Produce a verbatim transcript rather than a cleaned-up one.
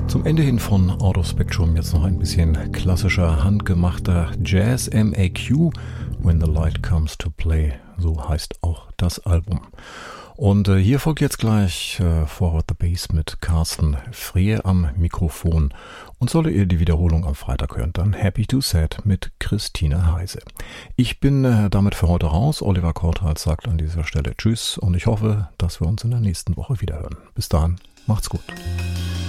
Zum Ende hin von Out of Spectrum jetzt noch ein bisschen klassischer, handgemachter Jazz. M A Q, When the Light Comes to Play, so heißt auch das Album. Und äh, hier folgt jetzt gleich äh, Forward the Bass mit Carsten Frehe am Mikrofon. Und solltet ihr die Wiederholung am Freitag hören, dann Happy to Sad mit Christine Heise. Ich bin äh, damit für heute raus. Oliver Korthals sagt an dieser Stelle Tschüss und ich hoffe, dass wir uns in der nächsten Woche wiederhören. Bis dahin, macht's gut.